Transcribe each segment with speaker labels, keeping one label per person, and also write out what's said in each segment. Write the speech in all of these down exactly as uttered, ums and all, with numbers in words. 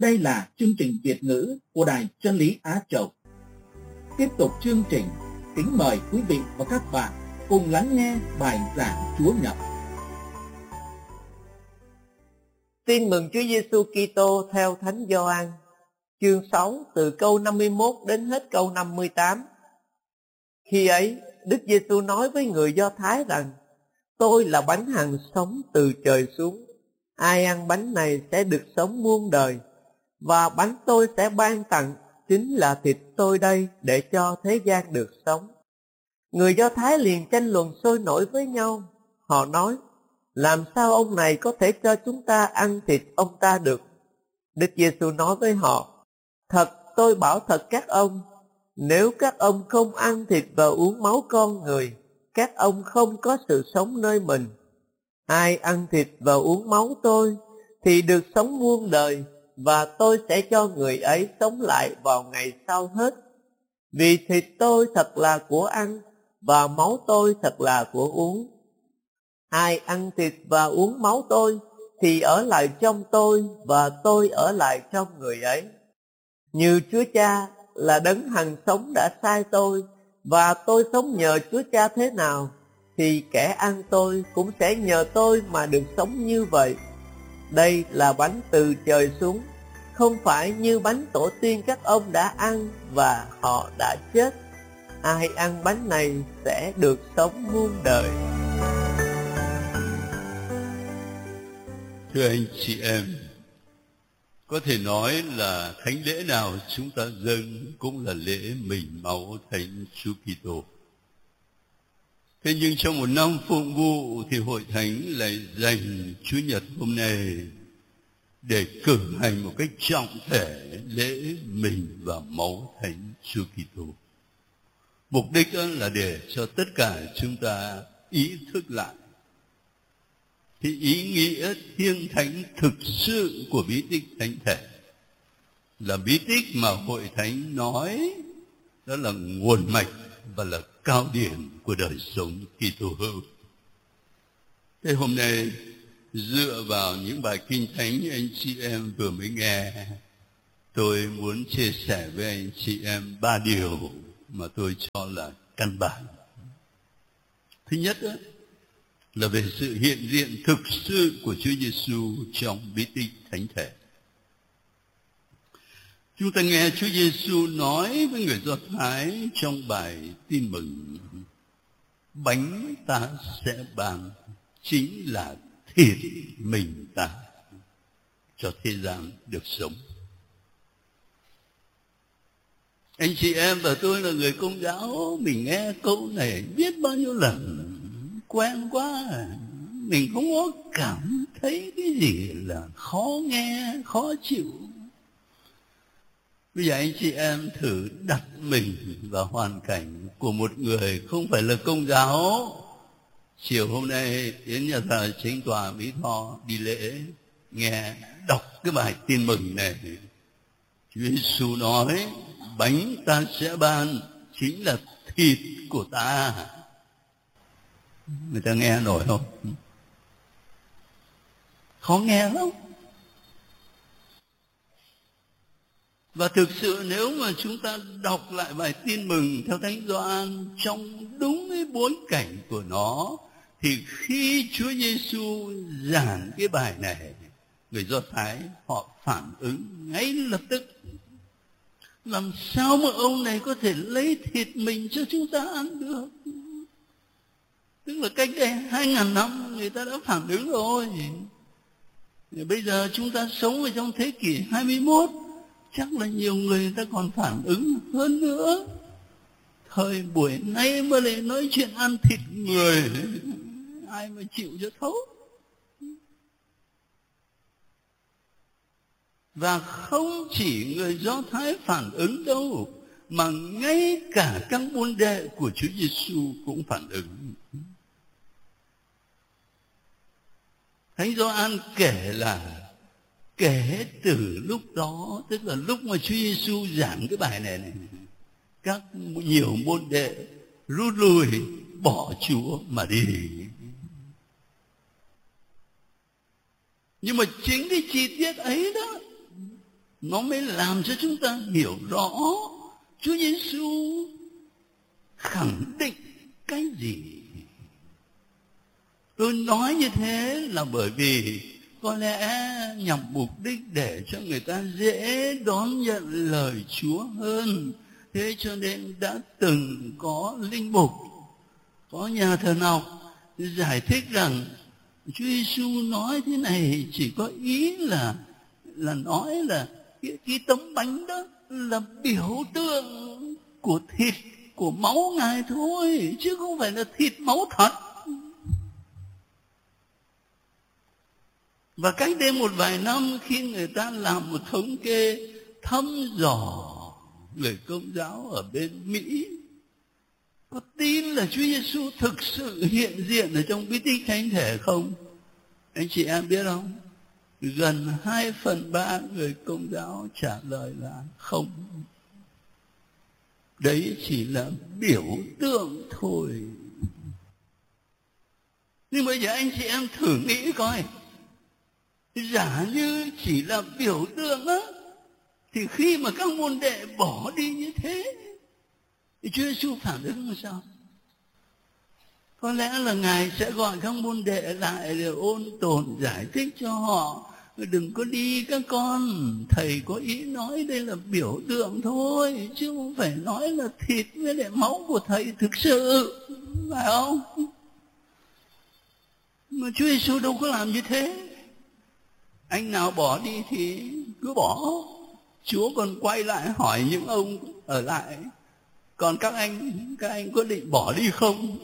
Speaker 1: Đây là chương trình Việt ngữ của Đài Chân lý Á Châu. Tiếp tục chương trình, kính mời quý vị và các bạn cùng lắng nghe bài giảng Chúa Nhật.
Speaker 2: Tin mừng Chúa Giêsu Kitô theo Thánh Gioan, chương sáu từ câu năm mươi mốt đến hết câu năm mươi tám. Khi ấy, Đức Giêsu nói với người Do Thái rằng: Tôi là bánh hằng sống từ trời xuống. Ai ăn bánh này sẽ được sống muôn đời, và bánh tôi sẽ ban tặng chính là thịt tôi đây, để cho thế gian được sống. Người Do Thái liền tranh luận sôi nổi với nhau. Họ nói: Làm sao ông này có thể cho chúng ta ăn thịt ông ta được? Đức Giêsu nói với họ: Thật tôi bảo thật các ông, nếu các ông không ăn thịt và uống máu con người, các ông không có sự sống nơi mình. Ai ăn thịt và uống máu tôi thì được sống muôn đời, và tôi sẽ cho người ấy sống lại vào ngày sau hết. Vì thịt tôi thật là của ăn, và máu tôi thật là của uống. Ai ăn thịt và uống máu tôi thì ở lại trong tôi, và tôi ở lại trong người ấy. Như Chúa Cha là đấng hằng sống đã sai tôi, và tôi sống nhờ Chúa Cha thế nào, thì kẻ ăn tôi cũng sẽ nhờ tôi mà được sống như vậy. Đây là bánh từ trời xuống, không phải như bánh tổ tiên các ông đã ăn và họ đã chết. Ai ăn bánh này sẽ được sống muôn đời.
Speaker 3: Thưa anh chị em, có thể nói là thánh lễ nào chúng ta dâng cũng là lễ mình máu Thánh Chúa Kitô. Thế nhưng trong một năm phụng vụ thì Hội Thánh lại dành Chúa Nhật hôm nay để cử hành một cách trọng thể lễ mình và máu Thánh Chúa Kitô. Mục đích là để cho tất cả chúng ta ý thức lại thì ý nghĩa thiêng thánh thực sự của bí tích thánh thể, là bí tích mà Hội Thánh nói đó là nguồn mạch và là cao điểm của đời sống Kitô hữu. Thế hôm nay dựa vào những bài kinh thánh anh chị em vừa mới nghe, tôi muốn chia sẻ với anh chị em ba điều mà tôi cho là căn bản. Thứ nhất đó, là về sự hiện diện thực sự của Chúa Giêsu trong bí tích thánh thể. Chúng ta nghe Chúa Giêsu nói với người Do Thái trong bài tin mừng: Bánh ta sẽ ban chính là thịt mình ta, cho thế gian được sống. Anh chị em và tôi là người Công giáo, mình nghe câu này biết bao nhiêu lần, quen quá, mình không có cảm thấy cái gì là khó nghe, khó chịu. Bây giờ anh chị em thử đặt mình vào hoàn cảnh của một người không phải là Công giáo. Chiều hôm nay đến nhà thờ Chính tòa Mỹ Tho đi lễ, nghe đọc cái bài tin mừng này. Chúa Giêsu nói: Bánh ta sẽ ban chính là thịt của ta. Người ta nghe nổi không? Khó nghe lắm. Và thực sự nếu mà chúng ta đọc lại bài tin mừng theo Thánh Gioan trong đúng cái bối cảnh của nó, thì khi Chúa Giêsu giảng cái bài này, người Do Thái họ phản ứng ngay lập tức: làm sao mà ông này có thể lấy thịt mình cho chúng ta ăn được? Tức là cách đây hai ngàn năm người ta đã phản ứng rồi. Bây giờ chúng ta sống ở trong thế kỷ hai mươi mốt, chắc là nhiều người, người ta còn phản ứng hơn nữa. Thời buổi nay mà lại nói chuyện ăn thịt người, ai mà chịu cho thấu. Và không chỉ người Do Thái phản ứng đâu, mà ngay cả các môn đệ của Chúa Giêsu cũng phản ứng. Thánh Gioan kể là kể từ lúc đó, tức là lúc mà Chúa Giêsu giảng cái bài này này, các nhiều môn đệ rút lui bỏ Chúa mà đi. Nhưng mà chính cái chi tiết ấy đó nó mới làm cho chúng ta hiểu rõ Chúa Giêsu khẳng định cái gì. Tôi nói như thế là bởi vì có lẽ nhằm mục đích để cho người ta dễ đón nhận lời Chúa hơn. Thế cho nên đã từng có linh mục, có nhà thần học giải thích rằng Chúa Giêsu nói thế này chỉ có ý là là nói là cái, cái tấm bánh đó là biểu tượng của thịt, của máu Ngài thôi, chứ không phải là thịt máu thật. Và cách đây một vài năm, khi người ta làm một thống kê thăm dò người Công giáo ở bên Mỹ, có tin là Chúa Giêsu thực sự hiện diện ở trong bí tích thánh thể không? Anh chị em biết không? Gần hai phần ba người Công giáo trả lời là không. Đấy chỉ là biểu tượng thôi. Nhưng bây giờ anh chị em thử nghĩ coi, giả như chỉ là biểu tượng á, thì khi mà các môn đệ bỏ đi như thế, thì Chúa Giêsu phản ứng làm sao? Có lẽ là Ngài sẽ gọi các môn đệ lại để ôn tồn giải thích cho họ. Đừng có đi các con, thầy có ý nói đây là biểu tượng thôi, chứ không phải nói là thịt với lại máu của thầy thực sự, phải không? Mà Chúa Giêsu đâu có làm như thế. Anh nào bỏ đi thì cứ bỏ. Chúa còn quay lại hỏi những ông ở lại, còn các anh, các anh có định bỏ đi không?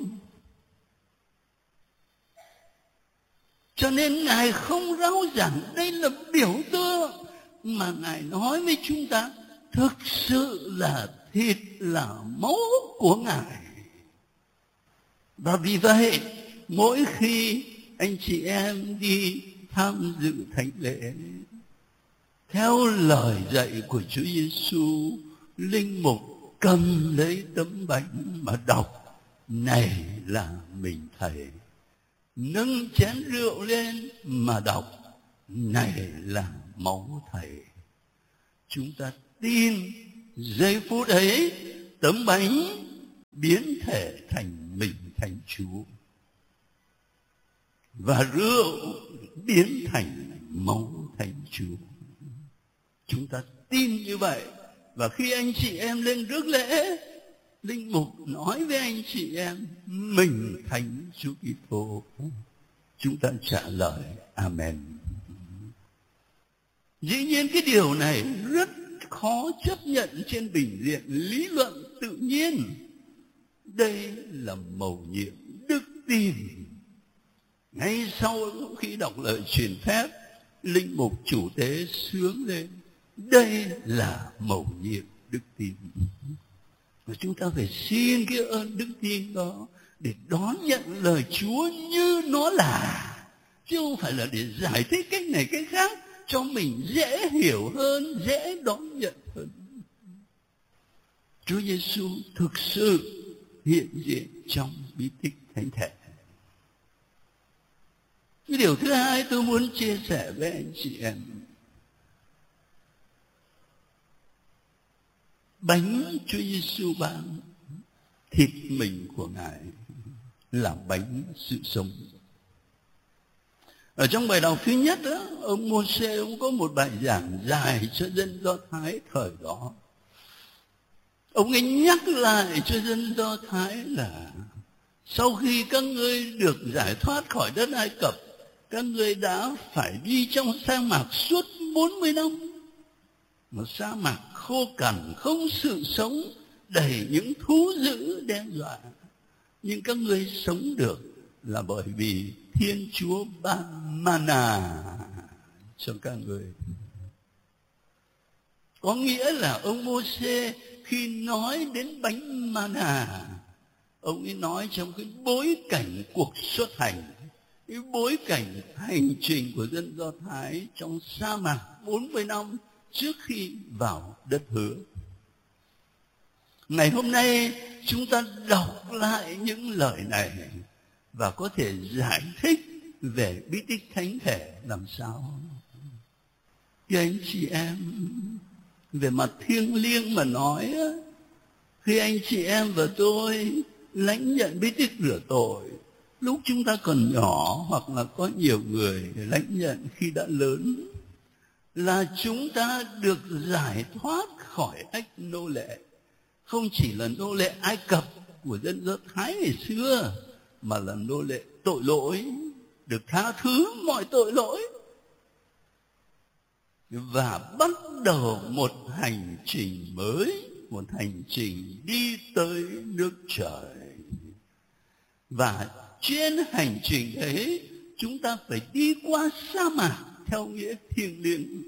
Speaker 3: Cho nên Ngài không rao giảng đây là biểu tượng, mà Ngài nói với chúng ta thực sự là thịt, là máu của Ngài. Và vì vậy, mỗi khi anh chị em đi tham dự thánh lễ, theo lời dạy của Chúa Giêsu, linh mục cầm lấy tấm bánh mà đọc: này là mình thầy. Nâng chén rượu lên mà đọc: này là máu thầy. Chúng ta tin giây phút ấy tấm bánh biến thể thành mình, thành Chúa, và rượu biến thành máu thành Chúa. Chúng ta tin như vậy. Và khi anh chị em lên rước lễ, linh mục nói với anh chị em: mình thánh Chúa Kitô. Chúng ta trả lời Amen. Dĩ nhiên cái điều này rất khó chấp nhận trên bình diện lý luận tự nhiên. Đây là mầu nhiệm đức tin. Ngay sau khi đọc lời truyền phép, linh mục chủ tế xướng lên: đây là mầu nhiệm đức tin. Và chúng ta phải xin cái ơn đức tin đó để đón nhận lời Chúa như nó là, chứ không phải là để giải thích cách này cách khác cho mình dễ hiểu hơn, dễ đón nhận hơn. Chúa Giêsu thực sự hiện diện trong bí tích thánh thể. Cái điều thứ hai tôi muốn chia sẻ với anh chị em: bánh Chúa Giêsu ban, thịt mình của Ngài là bánh sự sống. Ở trong bài đọc thứ nhất đó, ông Mô-sê ông có một bài giảng dài cho dân Do Thái thời đó. Ông ấy nhắc lại cho dân Do Thái là sau khi các ngươi được giải thoát khỏi đất Ai Cập, các ngươi đã phải đi trong sa mạc suốt bốn mươi năm. Một sa mạc khô cằn, không sự sống, đầy những thú dữ đe dọa. Nhưng các ngươi sống được là bởi vì Thiên Chúa ban mana cho các ngươi. Có nghĩa là ông Mô-sê khi nói đến bánh mana, ông ấy nói trong cái bối cảnh cuộc xuất hành, cái bối cảnh hành trình của dân Do Thái trong sa mạc bốn mươi năm trước khi vào đất hứa. Ngày hôm nay chúng ta đọc lại những lời này và có thể giải thích về bí tích thánh thể làm sao. Thưa anh chị em, Về mặt thiêng liêng mà nói, khi anh chị em và tôi lãnh nhận bí tích rửa tội lúc chúng ta còn nhỏ, hoặc là có nhiều người lãnh nhận khi đã lớn, là chúng ta được giải thoát khỏi ách nô lệ. Không chỉ là nô lệ Ai Cập của dân Do Thái ngày xưa, mà là nô lệ tội lỗi, được tha thứ mọi tội lỗi, và bắt đầu một hành trình mới, một hành trình đi tới nước trời. Và trên hành trình ấy, chúng ta phải đi qua sa mạc theo nghĩa thiêng liêng.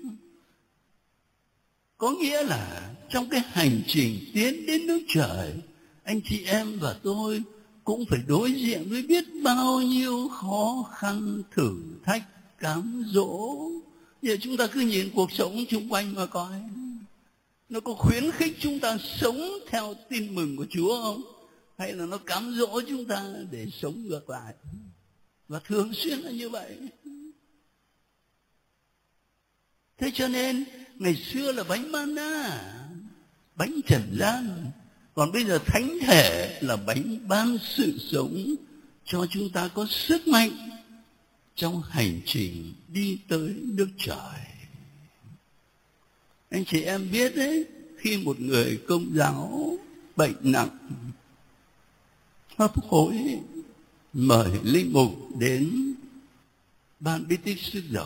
Speaker 3: Có nghĩa là trong cái hành trình tiến đến nước trời, anh chị em và tôi cũng phải đối diện với biết bao nhiêu khó khăn, thử thách, cám dỗ. Giờ chúng ta cứ nhìn cuộc sống xung quanh mà coi, nó có khuyến khích chúng ta sống theo tin mừng của Chúa không? Hay là nó cám dỗ chúng ta để sống ngược lại? Và thường xuyên là như vậy. Thế cho nên ngày xưa là bánh manna, bánh trần gian, còn bây giờ thánh thể là bánh ban sự sống cho chúng ta có sức mạnh trong hành trình đi tới nước trời. Anh chị em biết đấy, khi một người Công giáo bệnh nặng, hấp hối, mời linh mục đến ban bí tích sức dầu.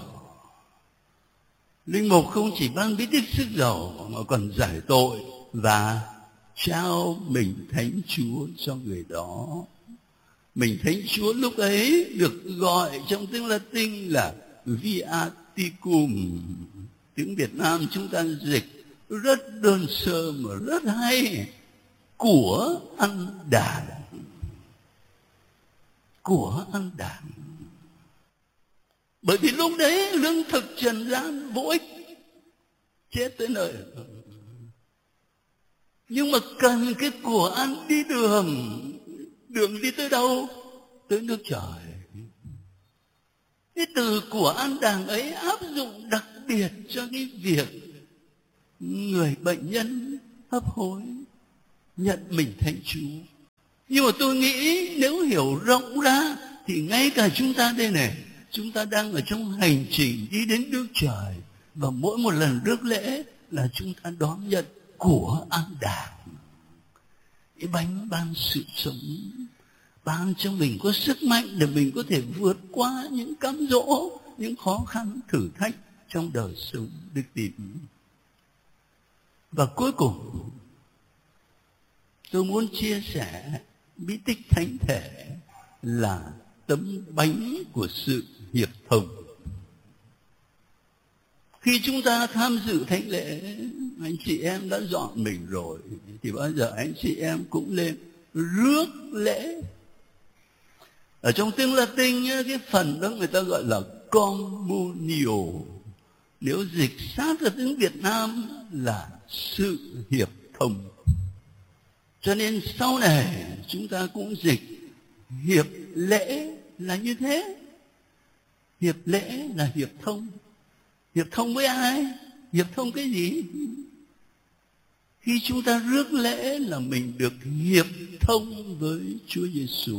Speaker 3: Linh mục không chỉ ban bí tích sức dầu mà còn giải tội và trao mình Thánh Chúa cho người đó. Mình Thánh Chúa lúc ấy được gọi trong tiếng Latin là Viaticum. Tiếng Việt Nam chúng ta dịch rất đơn sơ mà rất hay: của ăn đàn. Của ăn đàn. Bởi vì lúc đấy lương thực trần gian vô ích, chết tới nơi. Nhưng mà cần cái của ăn đi đường. Đường đi tới đâu? Tới nước trời. Cái từ của ăn đàng ấy áp dụng đặc biệt cho cái việc người bệnh nhân hấp hối nhận mình Thánh Chúa. Nhưng mà tôi nghĩ nếu hiểu rộng ra thì ngay cả chúng ta đây này, chúng ta đang ở trong hành trình đi đến nước trời, và mỗi một lần rước lễ là chúng ta đón nhận của ăn đàng. Cái bánh ban sự sống, ban cho mình có sức mạnh để mình có thể vượt qua những cám dỗ, những khó khăn, thử thách trong đời sống đức tin. Và cuối cùng, tôi muốn chia sẻ bí tích thánh thể là tấm bánh của sự hiệp thông. Khi chúng ta tham dự thánh lễ, anh chị em đã dọn mình rồi, thì bao giờ anh chị em cũng lên rước lễ. Ở trong tiếng Latin, cái phần đó người ta gọi là communio. Nếu dịch sát ra tiếng Việt Nam là sự hiệp thông. Cho nên sau này chúng ta cũng dịch hiệp lễ là như thế. Hiệp lễ là hiệp thông. Hiệp thông với ai? Hiệp thông cái gì? Khi chúng ta rước lễ là mình được hiệp thông với Chúa Giêsu.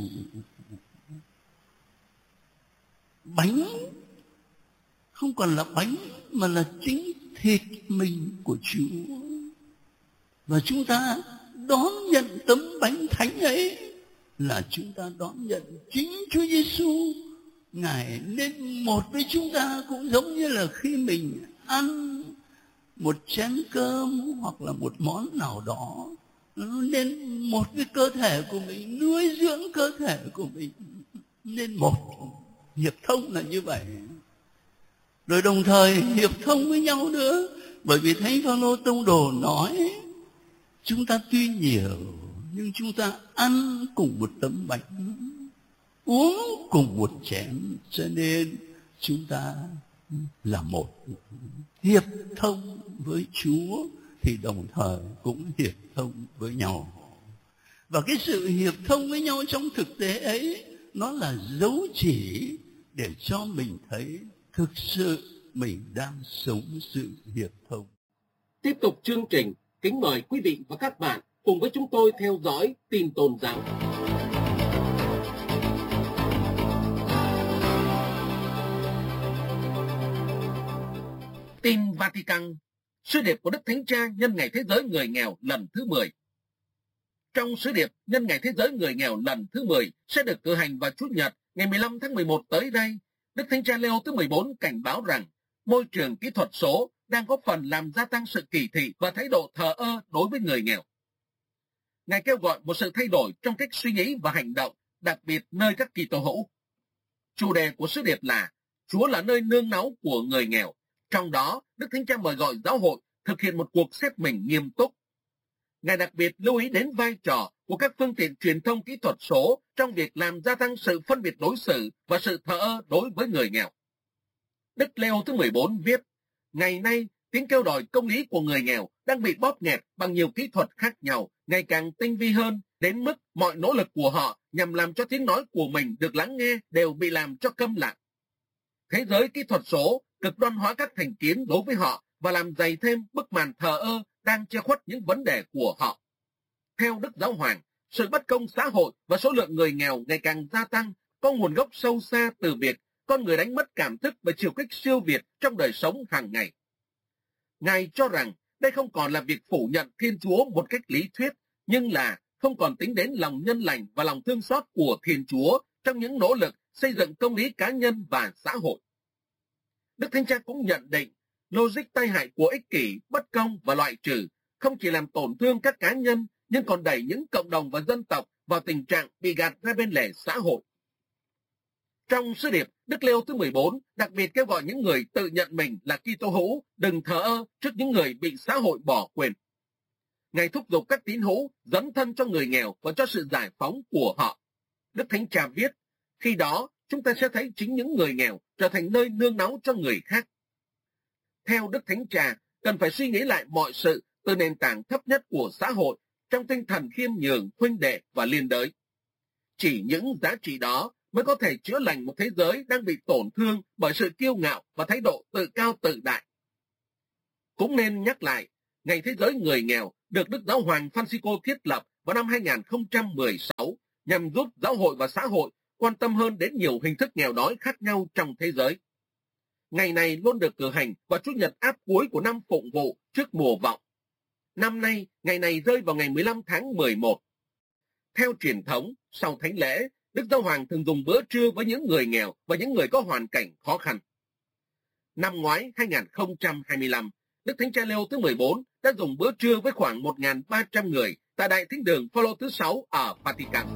Speaker 3: Bánh không còn là bánh mà là chính thịt mình của Chúa. Và chúng ta đón nhận tấm bánh thánh ấy là chúng ta đón nhận chính Chúa Giêsu. Ngài nên một với chúng ta, cũng giống như là khi mình ăn một chén cơm hoặc là một món nào đó, nó nên một với cơ thể của mình, nuôi dưỡng cơ thể của mình, nên một. Hiệp thông là như vậy. Rồi đồng thời hiệp thông với nhau nữa, bởi vì Thánh Phaolô tông đồ nói chúng ta tuy nhiều nhưng chúng ta ăn cùng một tấm bánh, uống cùng một chén, cho nên chúng ta là một. Hiệp thông với Chúa thì đồng thời cũng hiệp thông với nhau. Và cái sự hiệp thông với nhau trong thực tế ấy, nó là dấu chỉ để cho mình thấy thực sự mình đang sống sự hiệp thông.
Speaker 1: Tiếp tục chương trình, kính mời quý vị và các bạn cùng với chúng tôi theo dõi tin tôn giáo. Tin Vatican, sứ điệp của Đức Thánh Cha nhân ngày Thế giới người nghèo lần thứ mười. Trong sứ điệp nhân ngày Thế giới người nghèo lần thứ mười sẽ được cử hành vào Chủ nhật ngày mười lăm tháng mười một tới đây, Đức Thánh Cha Leo thứ mười bốn cảnh báo rằng môi trường kỹ thuật số đang có phần làm gia tăng sự kỳ thị và thái độ thờ ơ đối với người nghèo. Ngài kêu gọi một sự thay đổi trong cách suy nghĩ và hành động, đặc biệt nơi các Kitô hữu. Chủ đề của sứ điệp là Chúa là nơi nương náu của người nghèo. Trong đó, Đức Thánh Cha mời gọi giáo hội thực hiện một cuộc xét mình nghiêm túc. Ngài đặc biệt lưu ý đến vai trò của các phương tiện truyền thông kỹ thuật số trong việc làm gia tăng sự phân biệt đối xử và sự thờ ơ đối với người nghèo. Đức Leo thứ mười bốn viết, ngày nay, tiếng kêu đòi công lý của người nghèo đang bị bóp nghẹt bằng nhiều kỹ thuật khác nhau, ngày càng tinh vi hơn, đến mức mọi nỗ lực của họ nhằm làm cho tiếng nói của mình được lắng nghe đều bị làm cho câm lặng. Thế giới kỹ thuật số cực đoan hóa các thành kiến đối với họ và làm dày thêm bức màn thờ ơ đang che khuất những vấn đề của họ. Theo Đức Giáo Hoàng, sự bất công xã hội và số lượng người nghèo ngày càng gia tăng có nguồn gốc sâu xa từ việc con người đánh mất cảm thức và chiều kích siêu việt trong đời sống hàng ngày. Ngài cho rằng đây không còn là việc phủ nhận Thiên Chúa một cách lý thuyết, nhưng là không còn tính đến lòng nhân lành và lòng thương xót của Thiên Chúa trong những nỗ lực xây dựng công lý cá nhân và xã hội. Đức Thánh Cha cũng nhận định, logic tai hại của ích kỷ, bất công và loại trừ không chỉ làm tổn thương các cá nhân, nhưng còn đẩy những cộng đồng và dân tộc vào tình trạng bị gạt ra bên lề xã hội. Trong sứ điệp, Đức Leo thứ mười bốn đặc biệt kêu gọi những người tự nhận mình là Kitô hữu đừng thờ ơ trước những người bị xã hội bỏ quên. Ngài thúc giục các tín hữu dấn thân cho người nghèo và cho sự giải phóng của họ. Đức Thánh Cha viết, khi đó chúng ta sẽ thấy chính những người nghèo trở thành nơi nương náu cho người khác. Theo Đức Thánh Cha, cần phải suy nghĩ lại mọi sự từ nền tảng thấp nhất của xã hội trong tinh thần khiêm nhường, huynh đệ và liên đới. Chỉ những giá trị đó mới có thể chữa lành một thế giới đang bị tổn thương bởi sự kiêu ngạo và thái độ tự cao tự đại. Cũng nên nhắc lại, Ngày Thế giới Người Nghèo được Đức Giáo Hoàng Francisco thiết lập vào năm hai nghìn không trăm mười sáu nhằm giúp giáo hội và xã hội quan tâm hơn đến nhiều hình thức nghèo đói khác nhau trong thế giới. Ngày này luôn được cử hành vào Chủ nhật áp cuối của năm Phụng vụ trước mùa vọng. Năm nay, ngày này rơi vào ngày mười lăm tháng mười một. Theo truyền thống, sau thánh lễ, Đức Giáo Hoàng thường dùng bữa trưa với những người nghèo và những người có hoàn cảnh khó khăn. Năm ngoái hai nghìn không trăm hai mươi lăm, Đức Thánh Cha Leo thứ mười bốn đã dùng bữa trưa với khoảng một nghìn ba trăm người tại Đại Thính đường Phaolô thứ sáu ở Vatican.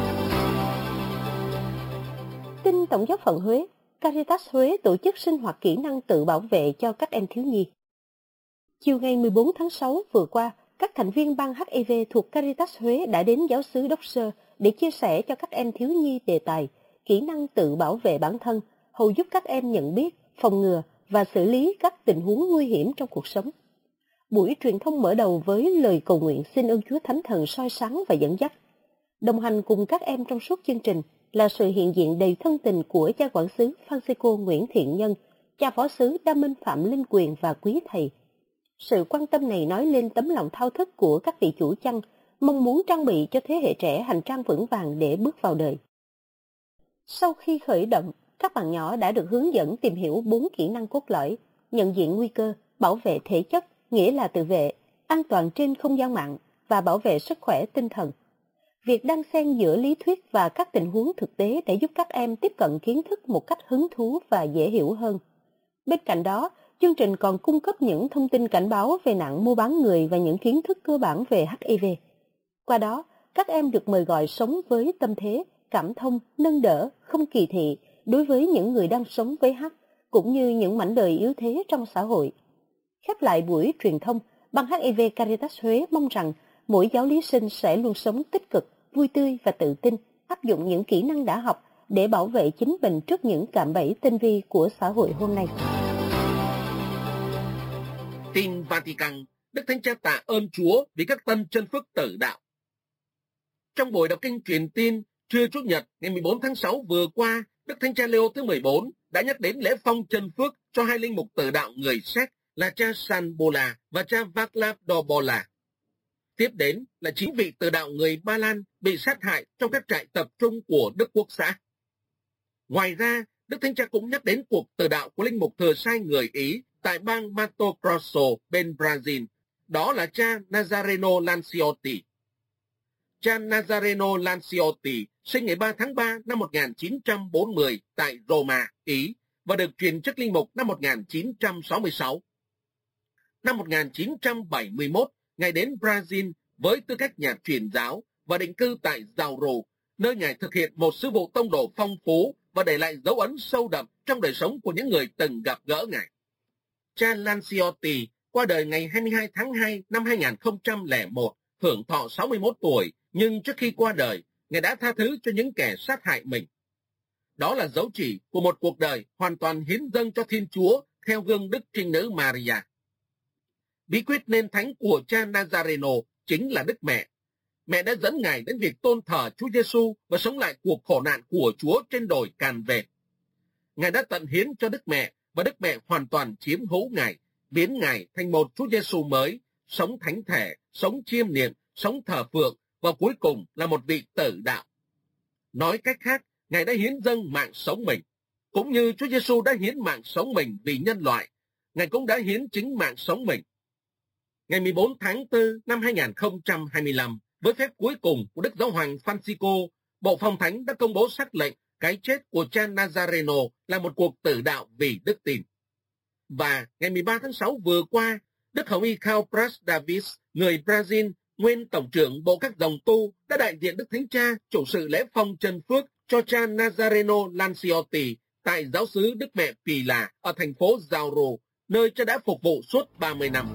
Speaker 4: Tin Tổng giáo phận Huế, Caritas Huế tổ chức sinh hoạt kỹ năng tự bảo vệ cho các em thiếu nhi. Chiều ngày mười bốn tháng sáu vừa qua, các thành viên ban hát i vê thuộc Caritas Huế đã đến giáo xứ Đốc Sơ để chia sẻ cho các em thiếu nhi đề tài kỹ năng tự bảo vệ bản thân, hầu giúp các em nhận biết, phòng ngừa và xử lý các tình huống nguy hiểm trong cuộc sống. Buổi truyền thông mở đầu với lời cầu nguyện xin ơn Chúa Thánh Thần soi sáng và dẫn dắt. Đồng hành cùng các em trong suốt chương trình là sự hiện diện đầy thân tình của cha quản xứ Francisco Nguyễn Thiện Nhân, cha phó xứ Đa Minh Phạm Linh Quyền và quý thầy. Sự quan tâm này nói lên tấm lòng thao thức của các vị chủ chăn, mong muốn trang bị cho thế hệ trẻ hành trang vững vàng để bước vào đời. Sau khi khởi động, các bạn nhỏ đã được hướng dẫn tìm hiểu bốn kỹ năng cốt lõi: nhận diện nguy cơ, bảo vệ thể chất, nghĩa là tự vệ, an toàn trên không gian mạng và bảo vệ sức khỏe tinh thần. Việc đan xen giữa lý thuyết và các tình huống thực tế để giúp các em tiếp cận kiến thức một cách hứng thú và dễ hiểu hơn. Bên cạnh đó, chương trình còn cung cấp những thông tin cảnh báo về nạn mua bán người và những kiến thức cơ bản về hát i vê. Qua đó, các em được mời gọi sống với tâm thế, cảm thông, nâng đỡ, không kỳ thị đối với những người đang sống với hát, cũng như những mảnh đời yếu thế trong xã hội. Khép lại buổi truyền thông, ban hát i vê Caritas Huế mong rằng mỗi giáo lý sinh sẽ luôn sống tích cực, vui tươi và tự tin, áp dụng những kỹ năng đã học để bảo vệ chính mình trước những cạm bẫy tinh vi của xã hội hôm nay.
Speaker 1: Tin Vatican, Đức Thánh Cha tạ ơn Chúa vì các tân chân phước tử đạo. Trong buổi đọc kinh truyền tin trưa Chủ nhật ngày mười bốn tháng sáu vừa qua, Đức Thánh Cha Leo thứ mười bốn đã nhắc đến lễ phong chân phước cho hai linh mục tử đạo người Séc là cha Sanbola và cha Vaclav Dobola. Tiếp đến là chín vị từ đạo người Ba Lan bị sát hại trong các trại tập trung của Đức Quốc xã. Ngoài ra, Đức Thánh Cha cũng nhắc đến cuộc từ đạo của linh mục thừa sai người Ý tại bang Mato Grosso bên Brazil, đó là cha Nazareno Lanciotti. Cha Nazareno Lanciotti sinh ngày ba tháng ba năm một nghìn chín trăm bốn mươi tại Roma, Ý, và được truyền chức linh mục năm một nghìn chín trăm sáu mươi sáu. Năm một nghìn chín trăm bảy mươi mốt, Ngài đến Brazil với tư cách nhà truyền giáo và định cư tại Jauru, nơi Ngài thực hiện một sứ vụ tông đồ phong phú và để lại dấu ấn sâu đậm trong đời sống của những người từng gặp gỡ Ngài. Cha Lanciotti qua đời ngày hai mươi hai tháng hai năm hai nghìn không trăm lẻ một, hưởng thọ sáu mươi mốt tuổi, nhưng trước khi qua đời, Ngài đã tha thứ cho những kẻ sát hại mình. Đó là dấu chỉ của một cuộc đời hoàn toàn hiến dâng cho Thiên Chúa theo gương Đức Trinh Nữ Maria. Bí quyết nên thánh của cha Nazareno chính là Đức Mẹ. Mẹ đã dẫn Ngài đến việc tôn thờ Chúa Giêsu và sống lại cuộc khổ nạn của Chúa trên đồi Càn Về. Ngài đã tận hiến cho Đức Mẹ và Đức Mẹ hoàn toàn chiếm hữu Ngài, biến Ngài thành một Chúa Giêsu mới, sống thánh thể, sống chiêm niệm, sống thờ phượng và cuối cùng là một vị tử đạo. Nói cách khác, Ngài đã hiến dâng mạng sống mình. Cũng như Chúa Giêsu đã hiến mạng sống mình vì nhân loại, Ngài cũng đã hiến chính mạng sống mình. Ngày mười bốn tháng tư năm hai nghìn không trăm hai mươi lăm, với phép cuối cùng của Đức Giáo hoàng Francisco, Bộ Phong Thánh đã công bố sắc lệnh cái chết của cha Nazareno là một cuộc tử đạo vì đức tin. Và ngày mười ba tháng sáu vừa qua, Đức Hồng y Karl Pras Davis, người Brazil, nguyên Tổng trưởng Bộ các dòng tu, đã đại diện Đức Thánh Cha chủ sự lễ phong chân phước cho cha Nazareno Lanciotti tại giáo xứ Đức Mẹ Pila ở thành phố Jauru, nơi cha đã phục vụ suốt ba mươi năm.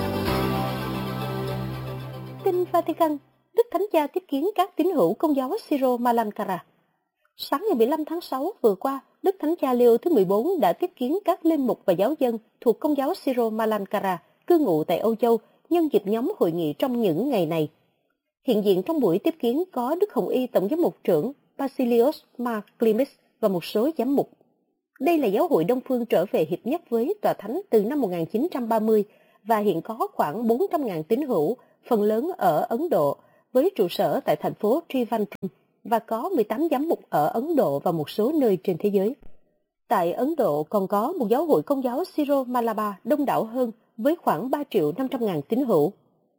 Speaker 4: Tin Vatican, Đức Thánh Cha tiếp kiến các tín hữu Công giáo Syro Malankara. Sáng ngày mười lăm tháng sáu vừa qua, Đức Thánh Cha Leo thứ mười bốn đã tiếp kiến các linh mục và giáo dân thuộc Công giáo Syro Malankara cư ngụ tại Âu Châu nhân dịp nhóm hội nghị trong những ngày này. Hiện diện trong buổi tiếp kiến có Đức Hồng y Tổng giám mục trưởng Basilios Marklimis và một số giám mục. Đây là giáo hội Đông Phương trở về hiệp nhất với Tòa Thánh từ năm một nghìn chín trăm ba mươi và hiện có khoảng bốn trăm nghìn tín hữu, phần lớn ở Ấn Độ, với trụ sở tại thành phố Trivandrum và có mười tám giám mục ở Ấn Độ và một số nơi trên thế giới. Tại Ấn Độ còn có một giáo hội Công giáo Syro Malabar đông đảo hơn với khoảng ba triệu năm trăm nghìn tín hữu.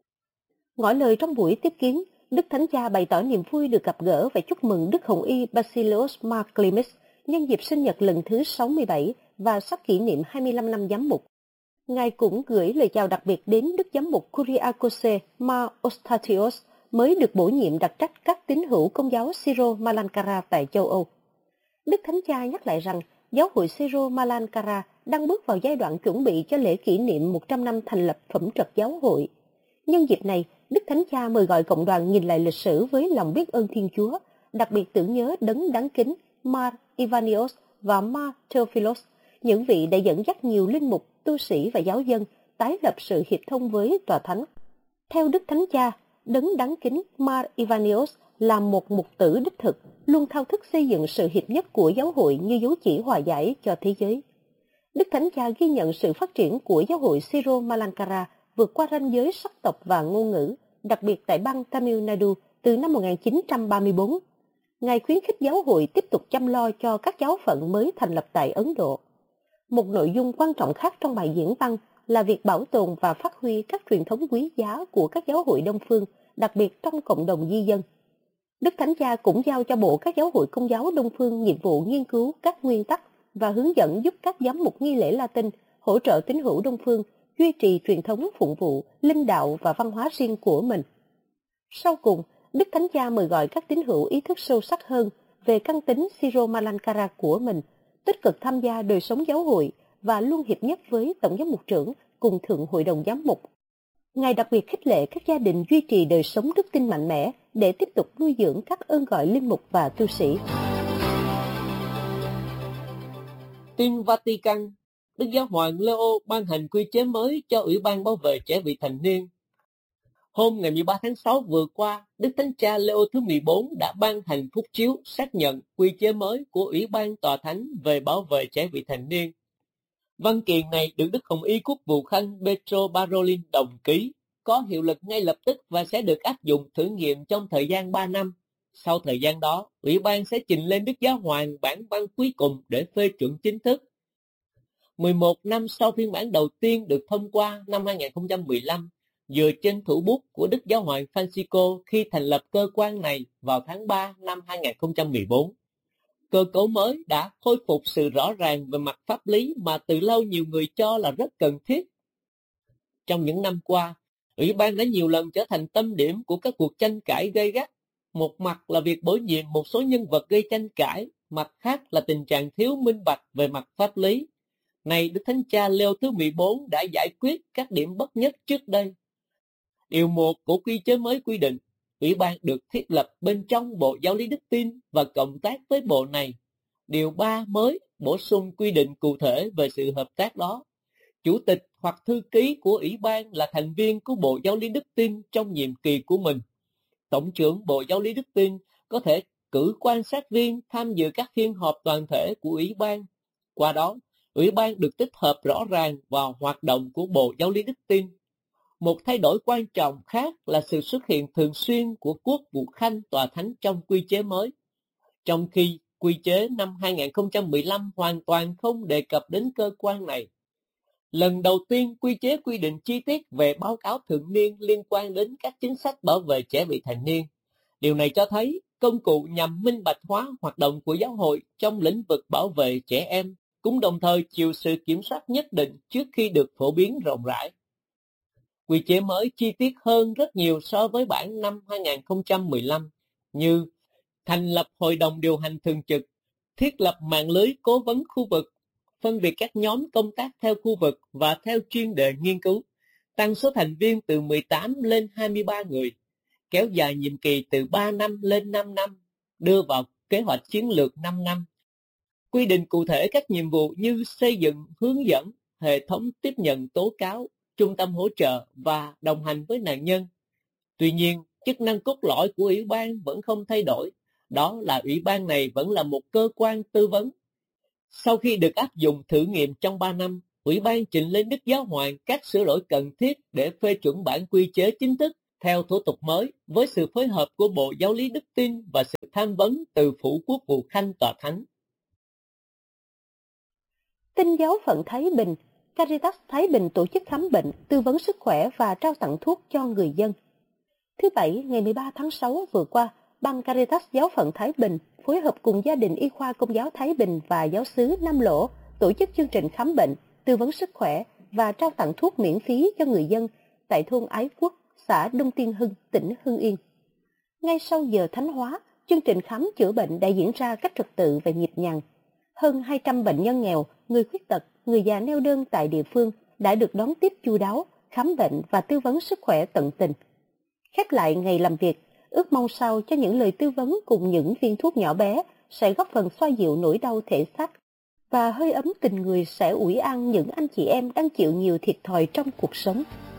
Speaker 4: Ngỏ lời trong buổi tiếp kiến, Đức Thánh Cha bày tỏ niềm vui được gặp gỡ và chúc mừng Đức Hồng y Basilios Marklimis nhân dịp sinh nhật lần thứ sáu mươi bảy và sắp kỷ niệm hai mươi lăm năm giám mục. Ngài cũng gửi lời chào đặc biệt đến Đức Giám mục Kyriakose Mar Ostatios mới được bổ nhiệm đặc trách các tín hữu Công giáo Syro Malankara tại châu Âu. Đức Thánh Cha nhắc lại rằng giáo hội Syro Malankara đang bước vào giai đoạn chuẩn bị cho lễ kỷ niệm một trăm năm thành lập phẩm trật giáo hội. Nhân dịp này, Đức Thánh Cha mời gọi cộng đoàn nhìn lại lịch sử với lòng biết ơn Thiên Chúa, đặc biệt tưởng nhớ đấng đáng kính Mar Ivanios và Mar Theophilos, những vị đã dẫn dắt nhiều linh mục, tu sĩ và giáo dân tái lập sự hiệp thông với Tòa Thánh. Theo Đức Thánh Cha, đấng đáng kính Mar Ivanios là một mục tử đích thực, luôn thao thức xây dựng sự hiệp nhất của giáo hội như dấu chỉ hòa giải cho thế giới. Đức Thánh Cha ghi nhận sự phát triển của giáo hội Syro Malankara vượt qua ranh giới sắc tộc và ngôn ngữ, đặc biệt tại bang Tamil Nadu từ năm một nghìn chín trăm ba mươi tư. Ngài khuyến khích giáo hội tiếp tục chăm lo cho các giáo phận mới thành lập tại Ấn Độ. Một nội dung quan trọng khác trong bài diễn văn là việc bảo tồn và phát huy các truyền thống quý giá của các giáo hội Đông Phương, đặc biệt trong cộng đồng di dân. Đức Thánh Cha cũng giao cho Bộ các giáo hội Công giáo Đông Phương nhiệm vụ nghiên cứu các nguyên tắc và hướng dẫn giúp các giám mục nghi lễ Latin hỗ trợ tín hữu Đông Phương duy trì truyền thống phụng vụ, linh đạo và văn hóa riêng của mình. Sau cùng, Đức Thánh Cha mời gọi các tín hữu ý thức sâu sắc hơn về căn tính Syro Malankara của mình, tích cực tham gia đời sống giáo hội và luôn hiệp nhất với Tổng giám mục trưởng cùng Thượng Hội đồng Giám mục. Ngài đặc biệt khích lệ các gia đình duy trì đời sống đức tin mạnh mẽ để tiếp tục nuôi dưỡng các ơn gọi linh mục và tu sĩ.
Speaker 2: Tin Vatican, Đức Giáo hoàng Leo ban hành quy chế mới cho Ủy ban bảo vệ trẻ vị thành niên. Hôm ngày mười ba tháng sáu vừa qua, Đức Thánh Cha Leo thứ mười bốn đã ban hành phúc chiếu xác nhận quy chế mới của Ủy ban Tòa Thánh về bảo vệ trẻ vị thành niên.
Speaker 5: Văn kiện này được Đức Hồng Y Quốc vụ Khanh Petro Parolin đồng ký, có hiệu lực ngay lập tức và sẽ được áp dụng thử nghiệm trong thời gian ba năm. Sau thời gian đó, Ủy ban sẽ trình lên Đức Giáo Hoàng bản văn cuối cùng để phê chuẩn chính thức. mười một năm sau phiên bản đầu tiên được thông qua năm hai nghìn không trăm mười lăm, dựa trên thủ bút của Đức Giáo Hoàng Francisco khi thành lập cơ quan này vào tháng ba năm hai nghìn không trăm mười bốn. Cơ cấu mới đã khôi phục sự rõ ràng về mặt pháp lý mà từ lâu nhiều người cho là rất cần thiết. Trong những năm qua, Ủy ban đã nhiều lần trở thành tâm điểm của các cuộc tranh cãi gay gắt. Một mặt là việc bổ nhiệm một số nhân vật gây tranh cãi, mặt khác là tình trạng thiếu minh bạch về mặt pháp lý. Này, Đức Thánh Cha Leo thứ mười bốn đã giải quyết các điểm bất nhất trước đây. Điều một của quy chế mới quy định, Ủy ban được thiết lập bên trong Bộ Giáo lý Đức Tin và cộng tác với bộ này. Điều ba mới bổ sung quy định cụ thể về sự hợp tác đó. Chủ tịch hoặc thư ký của Ủy ban là thành viên của Bộ Giáo lý Đức Tin trong nhiệm kỳ của mình. Tổng trưởng Bộ Giáo lý Đức Tin có thể cử quan sát viên tham dự các phiên họp toàn thể của Ủy ban. Qua đó, Ủy ban được tích hợp rõ ràng vào hoạt động của Bộ Giáo lý Đức Tin. Một thay đổi quan trọng khác là sự xuất hiện thường xuyên của Quốc vụ Khanh Tòa Thánh trong quy chế mới. Trong khi quy chế năm hai nghìn không trăm mười lăm hoàn toàn không đề cập đến cơ quan này. Lần đầu tiên, quy chế quy định chi tiết về báo cáo thường niên liên quan đến các chính sách bảo vệ trẻ vị thành niên. Điều này cho thấy công cụ nhằm minh bạch hóa hoạt động của giáo hội trong lĩnh vực bảo vệ trẻ em, cũng đồng thời chịu sự kiểm soát nhất định trước khi được phổ biến rộng rãi. Quy chế mới chi tiết hơn rất nhiều so với bản năm hai nghìn không trăm mười lăm, như thành lập hội đồng điều hành thường trực, thiết lập mạng lưới cố vấn khu vực, phân biệt các nhóm công tác theo khu vực và theo chuyên đề nghiên cứu, tăng số thành viên từ mười tám lên hai mươi ba người, kéo dài nhiệm kỳ từ ba năm lên năm năm, đưa vào kế hoạch chiến lược năm năm, quy định cụ thể các nhiệm vụ như xây dựng, hướng dẫn, hệ thống tiếp nhận tố cáo, trung tâm hỗ trợ và đồng hành với nạn nhân. Tuy nhiên, chức năng cốt lõi của Ủy ban vẫn không thay đổi, đó là Ủy ban này vẫn là một cơ quan tư vấn. Sau khi được áp dụng thử nghiệm trong ba năm, Ủy ban trình lên Đức Giáo Hoàng các sửa đổi cần thiết để phê chuẩn bản quy chế chính thức theo thủ tục mới, với sự phối hợp của Bộ Giáo lý Đức Tin và sự tham vấn từ Phủ Quốc vụ Khanh Tòa Thánh.
Speaker 4: Tin giáo phận Thái Bình, Caritas Thái Bình tổ chức khám bệnh, tư vấn sức khỏe và trao tặng thuốc cho người dân. Thứ Bảy, ngày mười ba tháng sáu vừa qua, Ban Caritas giáo phận Thái Bình phối hợp cùng gia đình y khoa Công giáo Thái Bình và giáo xứ Nam Lỗ tổ chức chương trình khám bệnh, tư vấn sức khỏe và trao tặng thuốc miễn phí cho người dân tại thôn Ái Quốc, xã Đông Tiên Hưng, tỉnh Hưng Yên. Ngay sau giờ thánh hóa, chương trình khám chữa bệnh đã diễn ra cách trật tự và nhịp nhàng. Hơn hai trăm bệnh nhân nghèo, người khuyết tật, người già neo đơn tại địa phương đã được đón tiếp chu đáo, khám bệnh và tư vấn sức khỏe tận tình. Khép lại ngày làm việc, ước mong sau cho những lời tư vấn cùng những viên thuốc nhỏ bé sẽ góp phần xoa dịu nỗi đau thể xác và hơi ấm tình người sẽ ủi an những anh chị em đang chịu nhiều thiệt thòi trong cuộc sống.